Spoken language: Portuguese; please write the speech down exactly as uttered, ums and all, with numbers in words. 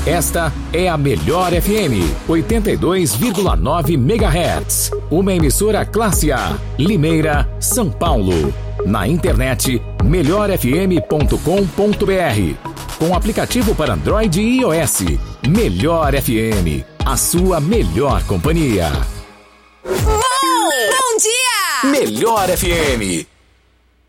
Esta é a Melhor F M, oitenta e dois vírgula nove megahertz. Uma emissora classe A, Limeira, São Paulo. Na internet, melhor f m ponto com ponto b r. Com aplicativo para Android e iOS. Melhor F M, a sua melhor companhia. Bom dia! Melhor F M.